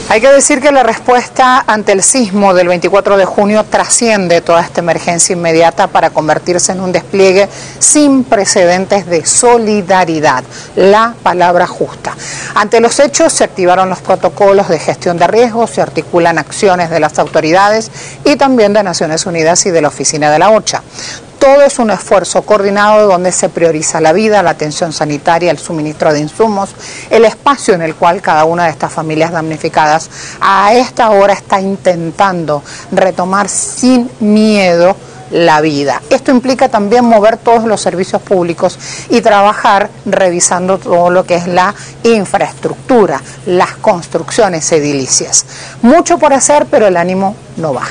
Hay que decir que la respuesta ante el sismo del 24 de junio trasciende toda esta emergencia inmediata para convertirse en un despliegue sin precedentes de solidaridad, la palabra justa. Ante los hechos se activaron los protocolos de gestión de riesgos, se articulan acciones de las autoridades y también de Naciones Unidas y de la Oficina de la OCHA. Todo es un esfuerzo coordinado donde se prioriza la vida, la atención sanitaria, el suministro de insumos, el espacio en el cual cada una de estas familias damnificadas a esta hora está intentando retomar sin miedo la vida. Esto implica también mover todos los servicios públicos y trabajar revisando todo lo que es la infraestructura, las construcciones edilicias. Mucho por hacer, pero el ánimo no baja.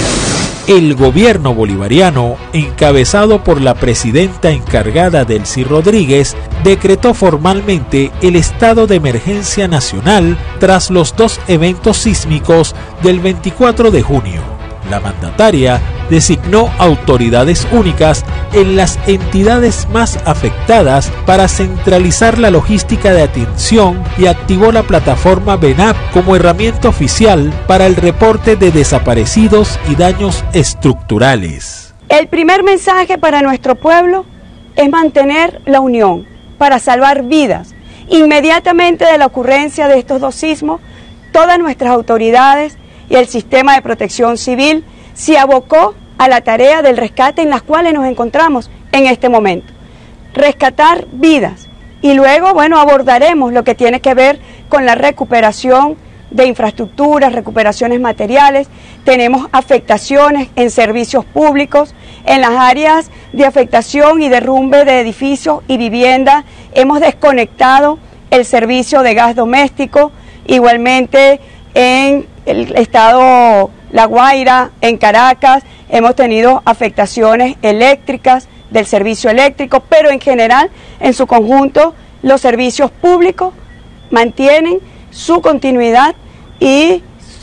El gobierno bolivariano, encabezado por la presidenta encargada Delcy Rodríguez, decretó formalmente el estado de emergencia nacional tras los dos eventos sísmicos del 24 de junio. La mandataria designó autoridades únicas en las entidades más afectadas para centralizar la logística de atención y activó la plataforma BENAP como herramienta oficial para el reporte de desaparecidos y daños estructurales. El primer mensaje para nuestro pueblo es mantener la unión para salvar vidas. Inmediatamente de la ocurrencia de estos dos sismos, todas nuestras autoridades y el sistema de protección civil se abocó a la tarea del rescate en las cuales nos encontramos en este momento. Rescatar vidas y luego, abordaremos lo que tiene que ver con la recuperación de infraestructuras, recuperaciones materiales. Tenemos afectaciones en servicios públicos, en las áreas de afectación y derrumbe de edificios y viviendas. Hemos desconectado el servicio de gas doméstico, igualmente en el estado La Guaira, en Caracas, hemos tenido afectaciones eléctricas del servicio eléctrico, pero en general, en su conjunto, los servicios públicos mantienen su continuidad y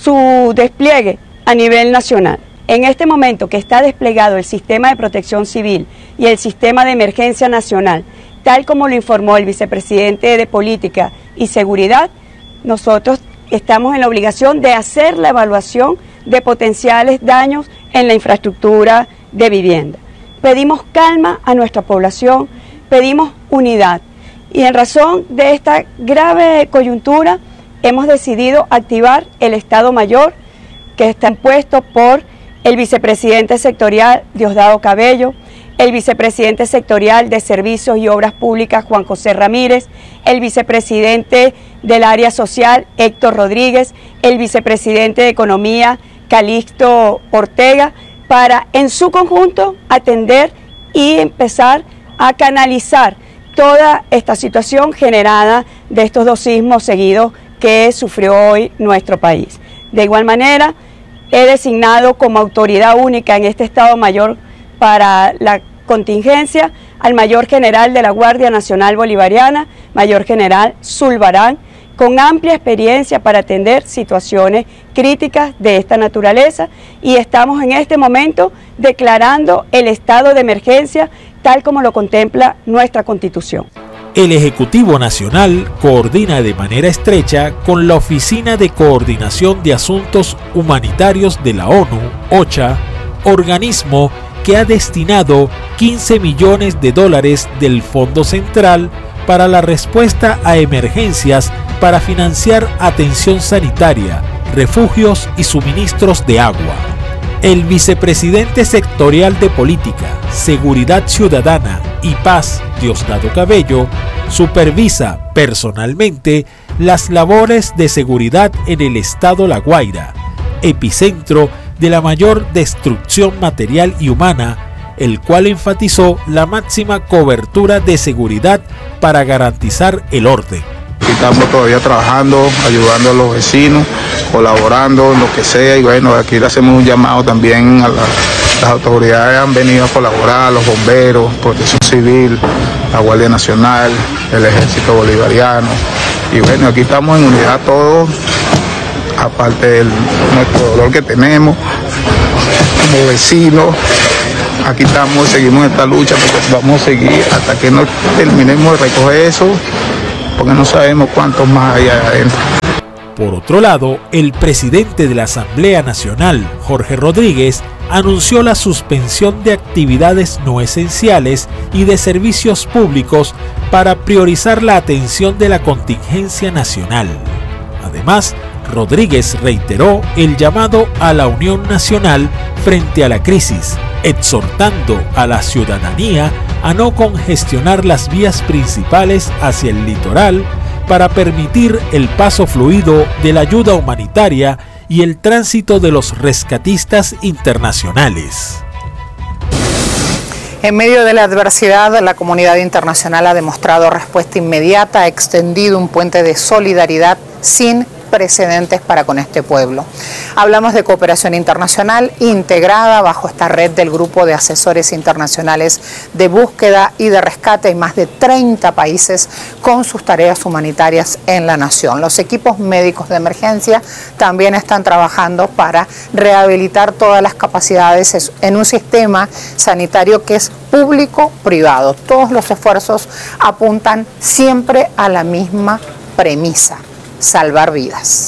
su despliegue a nivel nacional. En este momento que está desplegado el sistema de protección civil y el sistema de emergencia nacional, tal como lo informó el vicepresidente de Política y Seguridad, nosotros estamos en la obligación de hacer la evaluación de potenciales daños en la infraestructura de vivienda. Pedimos calma a nuestra población, pedimos unidad y en razón de esta grave coyuntura hemos decidido activar el Estado Mayor que está impuesto por el vicepresidente sectorial Diosdado Cabello, el vicepresidente sectorial de Servicios y Obras Públicas Juan José Ramírez, el vicepresidente del área social Héctor Rodríguez, el vicepresidente de Economía Calixto Ortega, para en su conjunto atender y empezar a canalizar toda esta situación generada de estos dos sismos seguidos que sufrió hoy nuestro país. De igual manera, he designado como autoridad única en este Estado Mayor para la contingencia al Mayor General de la Guardia Nacional Bolivariana, Mayor General Zulbarán, con amplia experiencia para atender situaciones críticas de esta naturaleza y estamos en este momento declarando el estado de emergencia tal como lo contempla nuestra Constitución. El Ejecutivo Nacional coordina de manera estrecha con la Oficina de Coordinación de Asuntos Humanitarios de la ONU, OCHA, organismo que ha destinado $15 millones del Fondo Central para la respuesta a emergencias para financiar atención sanitaria, refugios y suministros de agua. El vicepresidente sectorial de Política, Seguridad Ciudadana y Paz, Diosdado Cabello, supervisa personalmente las labores de seguridad en el estado La Guaira, epicentro de la mayor destrucción material y humana, el cual enfatizó la máxima cobertura de seguridad para garantizar el orden. Estamos todavía trabajando, ayudando a los vecinos, colaborando en lo que sea y aquí le hacemos un llamado también a las autoridades han venido a colaborar, los bomberos, Protección Civil, la Guardia Nacional, el Ejército Bolivariano y aquí estamos en unidad todos, aparte de nuestro dolor que tenemos como vecinos. Aquí estamos, seguimos esta lucha porque vamos a seguir hasta que no terminemos de recoger eso, porque no sabemos cuántos más hay adentro. Por otro lado, el presidente de la Asamblea Nacional, Jorge Rodríguez, anunció la suspensión de actividades no esenciales y de servicios públicos para priorizar la atención de la contingencia nacional. Además, Rodríguez reiteró el llamado a la unión nacional frente a la crisis, exhortando a la ciudadanía a no congestionar las vías principales hacia el litoral para permitir el paso fluido de la ayuda humanitaria y el tránsito de los rescatistas internacionales. En medio de la adversidad, la comunidad internacional ha demostrado respuesta inmediata, ha extendido un puente de solidaridad sin precedentes para con este pueblo. Hablamos de cooperación internacional integrada bajo esta red del Grupo de Asesores Internacionales de Búsqueda y de Rescate en más de 30 países con sus tareas humanitarias en la nación. Los equipos médicos de emergencia también están trabajando para rehabilitar todas las capacidades en un sistema sanitario que es público-privado. Todos los esfuerzos apuntan siempre a la misma premisa: salvar vidas.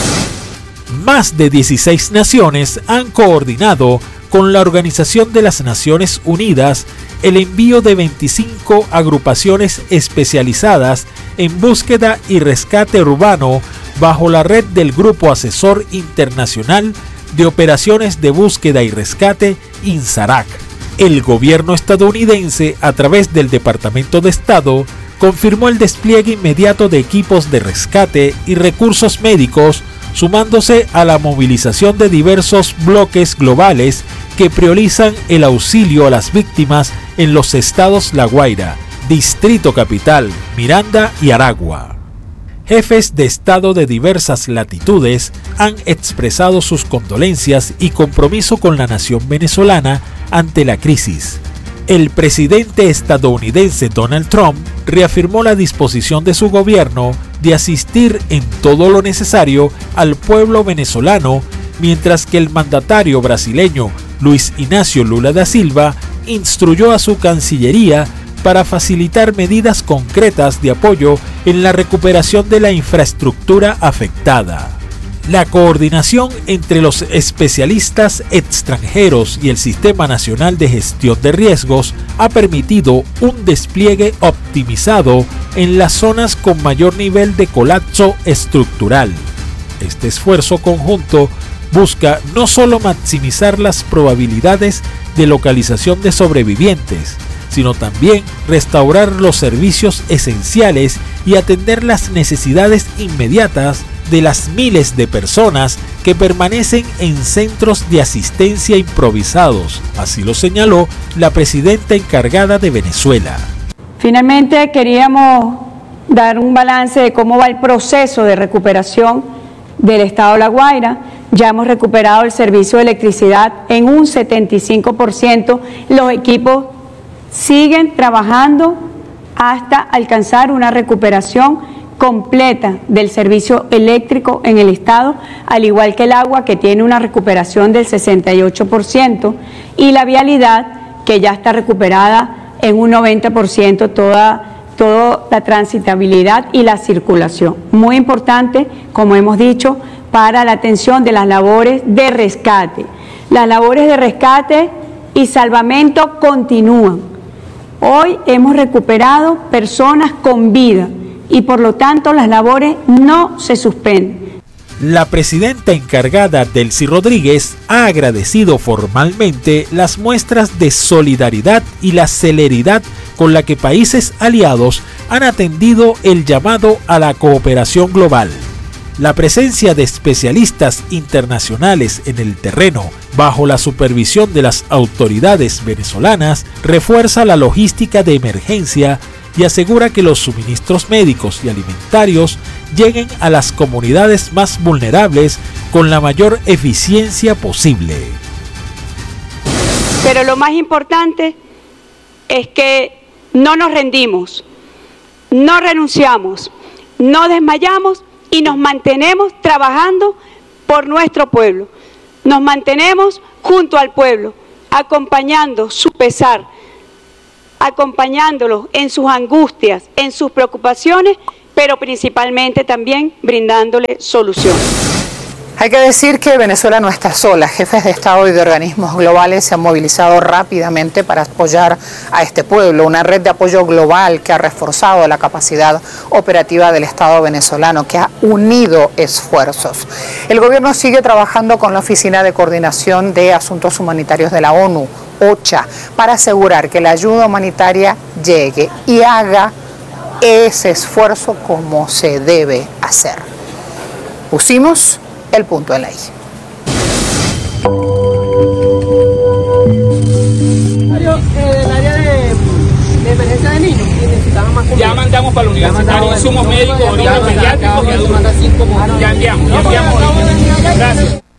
Más de 16 naciones han coordinado con la Organización de las Naciones Unidas el envío de 25 agrupaciones especializadas en búsqueda y rescate urbano bajo la red del Grupo Asesor Internacional de Operaciones de Búsqueda y Rescate, INSARAC. El gobierno estadounidense, a través del Departamento de Estado, confirmó el despliegue inmediato de equipos de rescate y recursos médicos, sumándose a la movilización de diversos bloques globales que priorizan el auxilio a las víctimas en los estados La Guaira, Distrito Capital, Miranda y Aragua. Jefes de Estado de diversas latitudes han expresado sus condolencias y compromiso con la nación venezolana ante la crisis. El presidente estadounidense Donald Trump reafirmó la disposición de su gobierno de asistir en todo lo necesario al pueblo venezolano, mientras que el mandatario brasileño Luis Ignacio Lula da Silva instruyó a su Cancillería para facilitar medidas concretas de apoyo en la recuperación de la infraestructura afectada. La coordinación entre los especialistas extranjeros y el Sistema Nacional de Gestión de Riesgos ha permitido un despliegue optimizado en las zonas con mayor nivel de colapso estructural. Este esfuerzo conjunto busca no solo maximizar las probabilidades de localización de sobrevivientes, sino también restaurar los servicios esenciales y atender las necesidades inmediatas de las miles de personas que permanecen en centros de asistencia improvisados, así lo señaló la presidenta encargada de Venezuela. Finalmente queríamos dar un balance de cómo va el proceso de recuperación del estado La Guaira. Ya hemos recuperado el servicio de electricidad en un 75%, los equipos siguen trabajando hasta alcanzar una recuperación completa del servicio eléctrico en el estado, al igual que el agua, que tiene una recuperación del 68%, y la vialidad, que ya está recuperada en un 90%, toda la transitabilidad y la circulación. Muy importante, como hemos dicho, para la atención de las labores de rescate. Las labores de rescate y salvamento continúan. Hoy hemos recuperado personas con vida y por lo tanto las labores no se suspenden. La presidenta encargada, Delcy Rodríguez, ha agradecido formalmente las muestras de solidaridad y la celeridad con la que países aliados han atendido el llamado a la cooperación global. La presencia de especialistas internacionales en el terreno, bajo la supervisión de las autoridades venezolanas, refuerza la logística de emergencia y asegura que los suministros médicos y alimentarios lleguen a las comunidades más vulnerables con la mayor eficiencia posible. Pero lo más importante es que no nos rendimos, no renunciamos, no desmayamos y nos mantenemos trabajando por nuestro pueblo. Nos mantenemos junto al pueblo, acompañando su pesar, acompañándolos en sus angustias, en sus preocupaciones, pero principalmente también brindándole soluciones. Hay que decir que Venezuela no está sola. Jefes de Estado y de organismos globales se han movilizado rápidamente para apoyar a este pueblo. Una red de apoyo global que ha reforzado la capacidad operativa del Estado venezolano, que ha unido esfuerzos. El gobierno sigue trabajando con la Oficina de Coordinación de Asuntos Humanitarios de la ONU, OCHA, para asegurar que la ayuda humanitaria llegue y haga ese esfuerzo como se debe hacer. Pusimos el punto en la I. Del área de emergencia de niños, que necesitaban más comida. Ya mandamos para el universitario insumos médicos, ahorita pediátricos y adultos. Ya enviamos. Gracias.